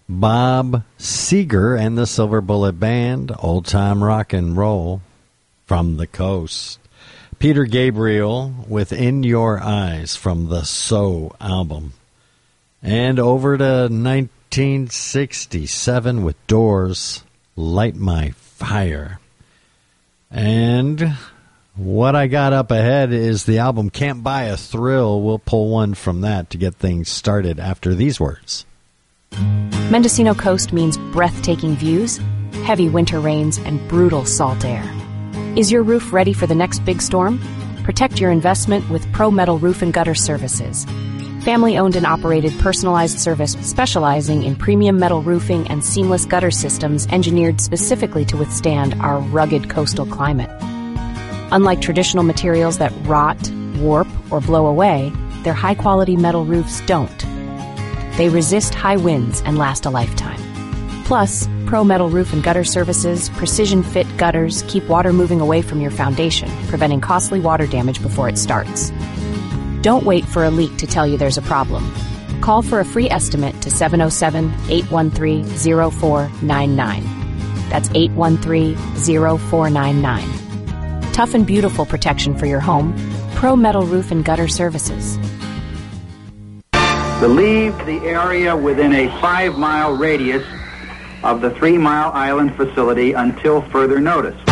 Bob Seger and the Silver Bullet Band, Old Time Rock and Roll from the Coast. Peter Gabriel with In Your Eyes from the So album. And over to 1967 with Doors, Light My Fire. And what I got up ahead is the album Can't Buy a Thrill. We'll pull one from that to get things started after these words. Mendocino Coast means breathtaking views, heavy winter rains, and brutal salt air. Is your roof ready for the next big storm? Protect your investment with Pro Metal Roof and Gutter Services. Family-owned and operated personalized service specializing in premium metal roofing and seamless gutter systems engineered specifically to withstand our rugged coastal climate. Unlike traditional materials that rot, warp, or blow away, their high-quality metal roofs don't. They resist high winds and last a lifetime. Plus, Pro Metal Roof and Gutter Services precision-fit gutters keep water moving away from your foundation, preventing costly water damage before it starts. Don't wait for a leak to tell you there's a problem. Call for a free estimate to 707-813-0499. That's 813-0499. Tough and beautiful protection for your home. Pro Metal Roof and Gutter Services. To leave the area within a 5-mile radius of the 3 Mile Island facility until further notice.